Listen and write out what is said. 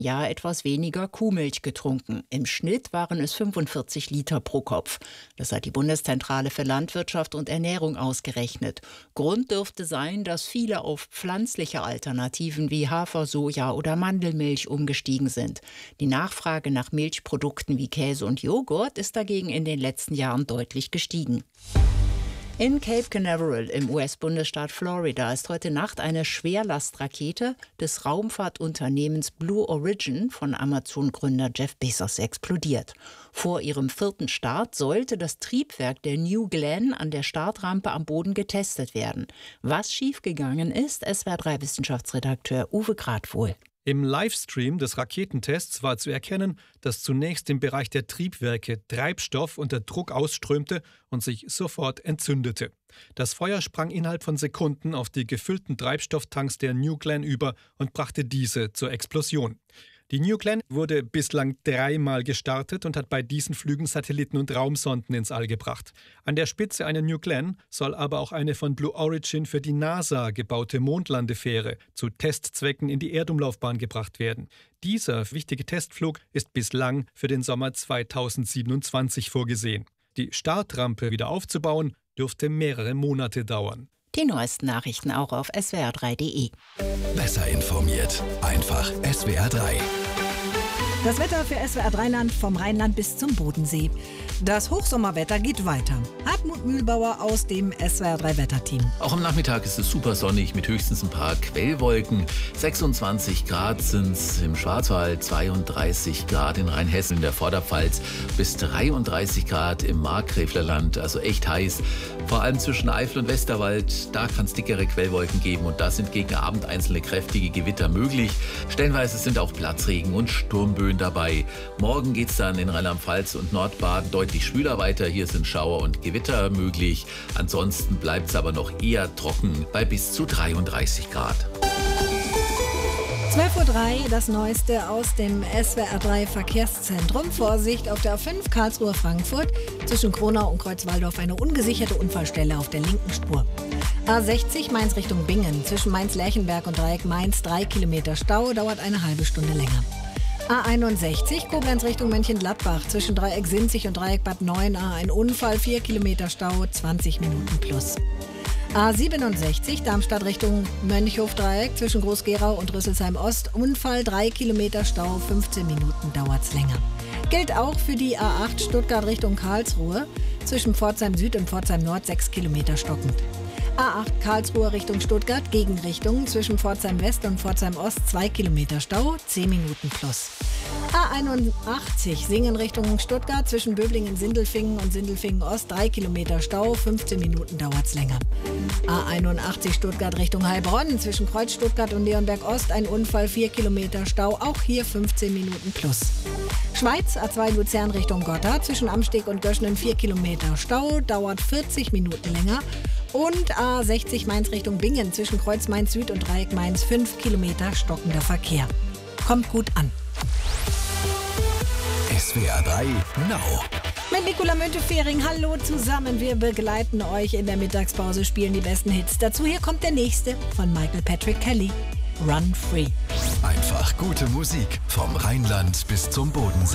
Jahr etwas weniger Kuhmilch getrunken. Im Schnitt waren es 45 Liter pro Kopf. Das hat die Bundeszentrale für Landwirtschaft und Ernährung ausgerechnet. Grund dürfte sein, dass viele auf pflanzliche Alternativen wie Hafer, Soja oder Mandelmilch umgestiegen sind. Die Nachfrage nach Milchprodukten wie Käse und Joghurt ist dagegen in den letzten Jahren deutlich gestiegen. In Cape Canaveral im US-Bundesstaat Florida ist heute Nacht eine Schwerlastrakete des Raumfahrtunternehmens Blue Origin von Amazon-Gründer Jeff Bezos explodiert. Vor ihrem 4. Start sollte das Triebwerk der New Glenn an der Startrampe am Boden getestet werden. Was schiefgegangen ist, SWR3-Wissenschaftsredakteur Uwe Gradwohl. Im Livestream des Raketentests war zu erkennen, dass zunächst im Bereich der Triebwerke Treibstoff unter Druck ausströmte und sich sofort entzündete. Das Feuer sprang innerhalb von Sekunden auf die gefüllten Treibstofftanks der New Glenn über und brachte diese zur Explosion. Die New Glenn wurde bislang 3-mal gestartet und hat bei diesen Flügen Satelliten und Raumsonden ins All gebracht. An der Spitze einer New Glenn soll aber auch eine von Blue Origin für die NASA gebaute Mondlandefähre zu Testzwecken in die Erdumlaufbahn gebracht werden. Dieser wichtige Testflug ist bislang für den Sommer 2027 vorgesehen. Die Startrampe wieder aufzubauen, dürfte mehrere Monate dauern. Die neuesten Nachrichten auch auf swr3.de. Besser informiert, einfach SWR3. Das Wetter für SWR3-Land vom Rheinland bis zum Bodensee. Das Hochsommerwetter geht weiter. Hartmut Mühlbauer aus dem SWR3-Wetterteam. Auch am Nachmittag ist es super sonnig mit höchstens ein paar Quellwolken. 26 Grad sind es im Schwarzwald, 32 Grad in Rheinhessen, in der Vorderpfalz, bis 33 Grad im Markgräflerland, also echt heiß. Vor allem zwischen Eifel und Westerwald, da kann es dickere Quellwolken geben und da sind gegen Abend einzelne kräftige Gewitter möglich. Stellenweise sind auch Platzregen und Sturmböen dabei. Morgen geht es dann in Rheinland-Pfalz und Nordbaden deutlich schwüler weiter. Hier sind Schauer und Gewitter möglich. Ansonsten bleibt es aber noch eher trocken bei bis zu 33 Grad. 12:03 Uhr, das Neueste aus dem SWR3 Verkehrszentrum. Vorsicht auf der A5 Karlsruhe-Frankfurt. Zwischen Kronau und Kreuzwaldorf eine ungesicherte Unfallstelle auf der linken Spur. A60 Mainz Richtung Bingen. Zwischen Mainz-Lerchenberg und Dreieck Mainz 3 Kilometer Stau, dauert eine halbe Stunde länger. A61 Koblenz Richtung Mönchengladbach. Zwischen Dreieck Sinzig und Dreieck Bad Neuenahr ein Unfall, 4 Kilometer Stau, 20 Minuten plus. A67 Darmstadt Richtung Mönchhof-Dreieck. Zwischen Groß-Gerau und Rüsselsheim-Ost. Unfall, 3 Kilometer Stau, 15 Minuten dauert's länger. Gilt auch für die A8 Stuttgart Richtung Karlsruhe. Zwischen Pforzheim Süd und Pforzheim Nord 6 Kilometer stockend. A8 Karlsruhe Richtung Stuttgart, Gegenrichtung. Zwischen Pforzheim West und Pforzheim Ost 2 Kilometer Stau, 10 Minuten plus. A81 Singen Richtung Stuttgart. Zwischen Böblingen-Sindelfingen und Sindelfingen-Ost 3 Kilometer Stau, 15 Minuten dauert's länger. A81 Stuttgart Richtung Heilbronn. Zwischen Kreuz Stuttgart und Leonberg-Ost ein Unfall, 4 Kilometer Stau, auch hier 15 Minuten plus. Schweiz A2 Luzern Richtung Gotthard. Zwischen Amsteg und Göschenen 4 Kilometer Stau, dauert 40 Minuten länger. Und A60 Mainz Richtung Bingen. Zwischen Kreuz Mainz Süd und Dreieck Mainz 5 Kilometer stockender Verkehr. Kommt gut an. SWR3 Now. Mit Nicola Müntefering, hallo zusammen. Wir begleiten euch in der Mittagspause, spielen die besten Hits. Dazu hier kommt der nächste von Michael Patrick Kelly, Run Free. Einfach gute Musik vom Rheinland bis zum Bodensee.